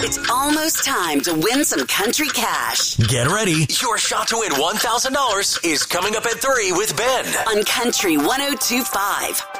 It's almost time to win some country cash. Get ready. Your shot to win $1,000 is coming up at 3 with Ben On Country 102.5.